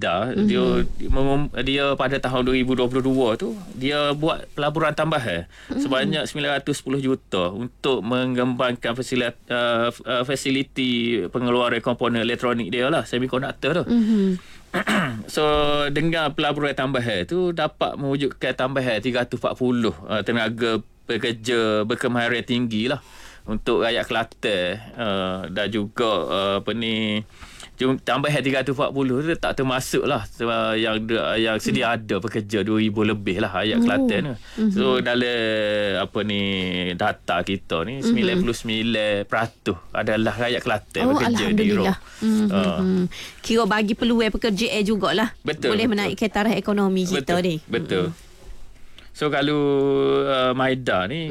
Maida, dia pada tahun 2022 tu dia buat pelaburan tambahan sebanyak 910 juta untuk mengembangkan fasiliti pengeluaran komponen elektronik dia lah, semiconductor tu. So dengan pelaburan tambahan tu dapat mewujudkan tambahan 340 tenaga pekerja berkemahiran tinggi lah untuk rakyat Kelantan, dan juga tambahan 340 tu tak termasuk lah yang sedia ada pekerja 2,000 lebih lah rakyat Kelantan tu. So dalam data kita ni 99% adalah rakyat Kelantan bekerja di Irong. Kira bagi peluang pekerjaan jugalah. Betul, boleh menaikkan taraf ekonomi kita ni. Betul. So kalau Maida ni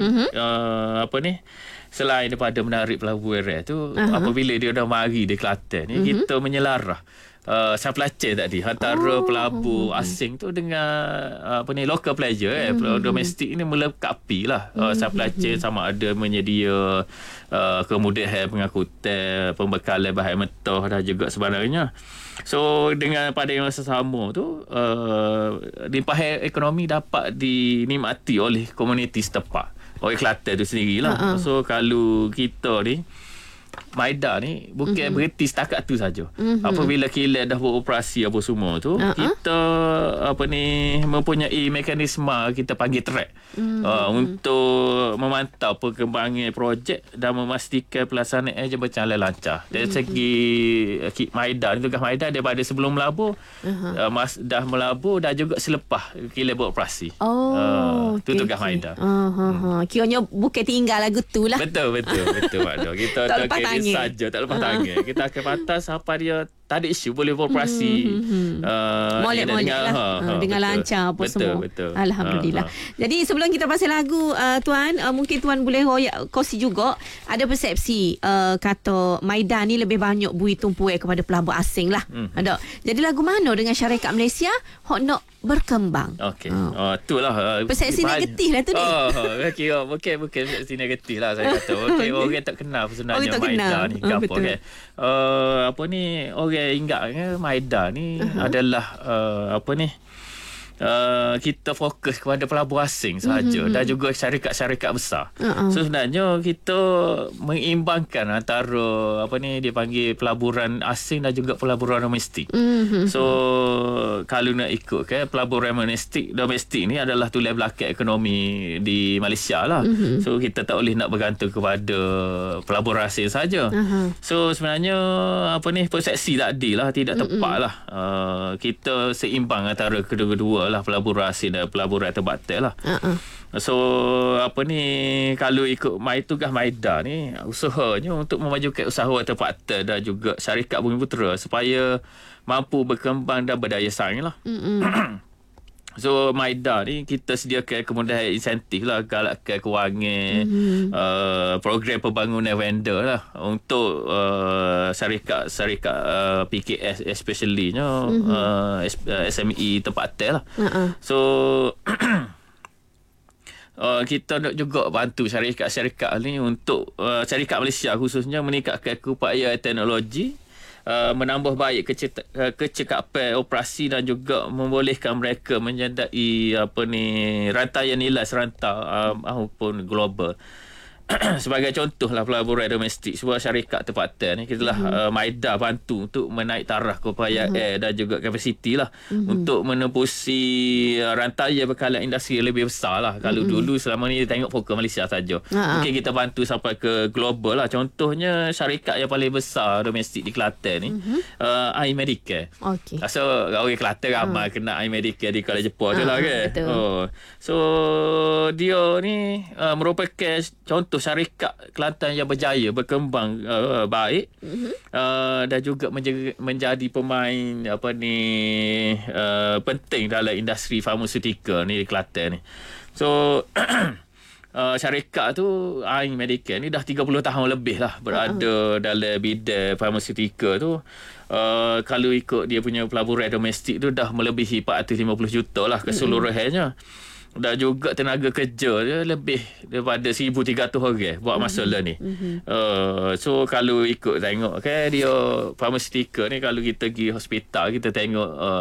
selain daripada menarik pelaburan tu, apabila dia dah mari di Kelantan ni, kita menyelarah supply chain tadi antara pelabur asing tu dengan local player, domestik ni melengkapi lah supply chain, sama ada menyedia kemudahan pengangkutan, pembekalan bahan mentah dan juga sebenarnya. So dengan pada yang sama tu, limpahan ekonomi dapat dinikmati oleh komuniti setempat, oleh Kelantan tu sendirilah. So kalau kita ni Maida ni bukan berhenti setakat tu saja. Apabila kilang dah beroperasi apa semua tu, kita mempunyai mekanisme kita panggil track untuk memantau perkembangan projek dan memastikan pelaksanaan berjalan lancar. Dari segi Maida ni, tugas Maida daripada sebelum melabur, dah melabur dan juga selepas kilang beroperasi. Itu tugas Maida. Kiranya bukan tinggal lagu tu lah. Betul Pak. Kita tak saja, tak lepas tangan. Kita akan pantau sampai dia tak ada isu, boleh beroperasi molek-molek lah dengan lancar apa semua. Betul. Alhamdulillah. Jadi sebelum kita pasal lagu, Tuan, mungkin Tuan boleh kongsi juga ada persepsi kata Maida ni lebih banyak bui tumpuan kepada pelabur asing lah. Ada. Jadi lagu mana dengan syarikat Malaysia hok nak berkembang? Okey. Itulah persepsi negatif lah tu ni. Kira bukan persepsi negatif lah saya kata. Okey, orang tak kenal sebenarnya Maida ni gapo kan. Orang ingat Maida ni adalah kita fokus kepada pelabur asing sahaja dan juga syarikat-syarikat besar. So sebenarnya kita mengimbangkan antara dia panggil pelaburan asing dan juga pelaburan domestik. So kalau nak ikut pelaburan domestik ni adalah tulang belakang ekonomi di Malaysia lah. So kita tak boleh nak bergantung kepada pelaburan asing saja. So sebenarnya persepsi tadi lah tidak tepat lah. Kita seimbang antara kedua-dua lah, pelaburan asing dan pelaburan terbatas lah. So kalau ikut tugas Maida ni, usahanya untuk memajukan usahawan terbatas dan juga syarikat Bumiputera supaya mampu berkembang dan berdaya saing lah. So Maida ni kita sediakan kemudahan insentif lah, galakkan kewangan, program pembangunan vendor lah untuk syarikat PKS especially SME tempatan lah. So kita nak juga bantu syarikat-syarikat ni untuk syarikat Malaysia khususnya meningkatkan keupayaan teknologi, menambah baik kecekapan operasi dan juga membolehkan mereka menyedai rantaian nilai serantau maupun global. Sebagai contohlah pelaburan domestik, sebuah syarikat tempatan ni kita Maida bantu untuk menaik taraf keupayaan dan juga kapasiti lah untuk menembusi rantaian bekalan industri lebih besar lah. Kalau dulu selama ni tengok fokus Malaysia saja, mungkin kita bantu sampai ke global lah. Contohnya syarikat yang paling besar domestik di Kelantan ni iMedical. So orang Kelantan ramai kena iMedical di Kuala Lumpur tu lah kan. So dia ni merupakan contoh syarikat Kelantan yang berjaya berkembang baik dan juga menjadi pemain penting dalam industri farmasetika ni di Kelantan ni. So syarikat tu iMedical ni dah 30 tahun lebih lah berada dalam bidang farmasetika tu. Kalau ikut dia punya pelaburan domestik tu dah melebihi 450 juta lah keseluruhannya. Dan juga tenaga kerja dia lebih daripada 1,300 orang buat masalah ni. So kalau ikut tengok dia farmasetika ni, kalau kita pergi hospital kita tengok